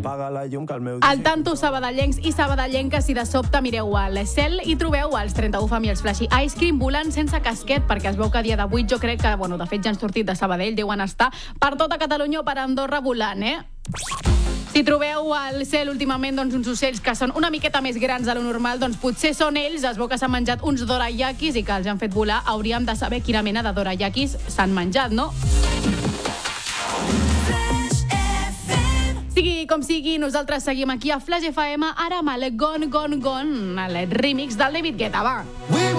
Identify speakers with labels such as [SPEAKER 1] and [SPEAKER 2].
[SPEAKER 1] apaga la llum, que el meu...
[SPEAKER 2] Al tanto, sabadellencs i sabadellenques, si de sobte mireu al cel i trobeu els 31 Family Flashy Ice Cream volant sense casquet, perquè es veu que a dia d'avui jo crec que, bueno, de fet ja han sortit de Sabadell, deuen estar per tota Catalunya o per Andorra volant, Si trobeu al cel últimament uns ocells que són una miqueta més grans de lo normal, doncs potser són ells, es veu que s'han menjat uns dorayakis i que els han fet volar. Hauríem de saber quina mena de dorayakis s'han menjat, no? Sigui com sigui, nosaltres seguim aquí a Flash FM, ara amb el Gone, Gone, Gone, el remix del David Guetta, va.